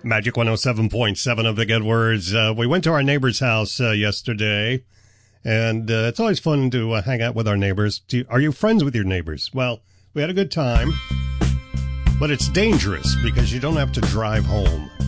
Magic 107.7 of the good words. We went to our neighbor's house yesterday, and it's always fun to hang out with our neighbors. Are you friends with your neighbors? Well, we had a good time, but it's dangerous because you don't have to drive home.